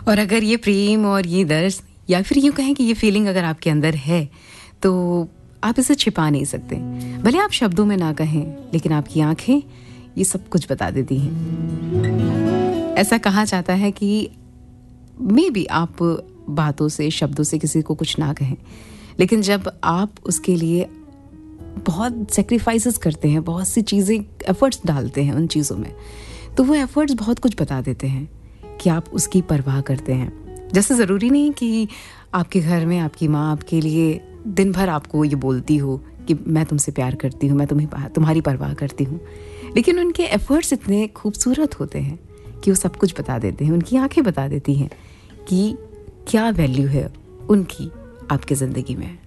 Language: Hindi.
और अगर ये प्रेम और ये दर्द या फिर यूँ कहें कि ये फीलिंग अगर आपके अंदर है तो आप इसे छिपा नहीं सकते। भले आप शब्दों में ना कहें, लेकिन आपकी आंखें ये सब कुछ बता देती हैं। ऐसा कहा जाता है कि मे बी आप बातों से, शब्दों से किसी को कुछ ना कहें, लेकिन जब आप उसके लिए बहुत सेक्रीफाइसेस करते हैं, बहुत सी चीज़ें, एफर्ट्स डालते हैं उन चीज़ों में, तो वो एफर्ट्स बहुत कुछ बता देते हैं कि आप उसकी परवाह करते हैं। जैसे ज़रूरी नहीं कि आपके घर में आपकी माँ आपके लिए दिन भर आपको ये बोलती हो कि मैं तुमसे प्यार करती हूँ, मैं तुम्हारी परवाह करती हूँ, लेकिन उनके एफर्ट्स इतने खूबसूरत होते हैं कि वो सब कुछ बता देते हैं। उनकी आंखें बता देती हैं कि क्या वैल्यू है उनकी आपकी ज़िंदगी में।